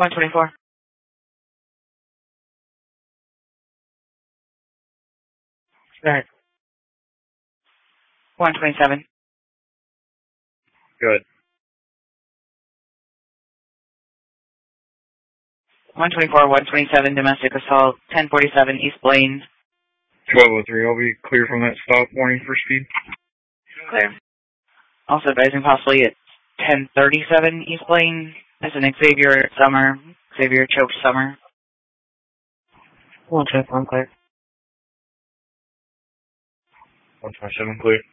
124. Right. 127. Good. 124, 127, domestic assault, 1047 East Blaine. 1203, I'll be clear from that stop. Warning for speed. Clear. Also advising possibly at 1037 East Blaine. As an Xavier Summer. Xavier choked Summer. 110, I'm clear. 127, clear.